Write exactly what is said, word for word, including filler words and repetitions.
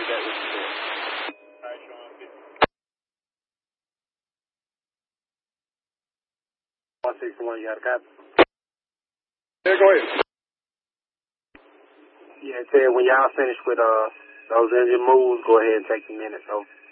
that what you said. Alright, Sean. one sixty-one, you got a copy? Yeah, go ahead. Yeah, Ted, when y'all finish with uh those engine moves, go ahead and take a minute, so